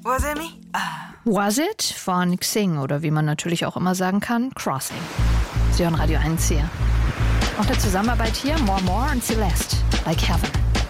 Was it me? Was It von Xing oder wie man natürlich auch immer sagen kann, Crossing. Sie hören Radio 1 hier. Auch eine Zusammenarbeit hier, More und Celeste, Like Heaven.